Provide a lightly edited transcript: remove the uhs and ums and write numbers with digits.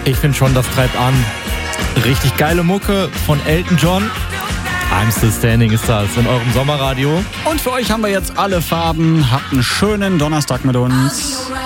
Ich finde schon, das treibt an. Richtig geile Mucke von Elton John. I'm Still Standing ist das in eurem Sommerradio. Und für euch haben wir jetzt alle Farben. Habt einen schönen Donnerstag mit uns.